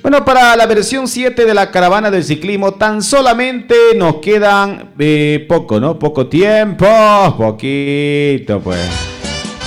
Bueno, para la versión 7 de la caravana del ciclismo, tan solamente nos quedan poco, ¿no? Poco tiempo, poquito, pues.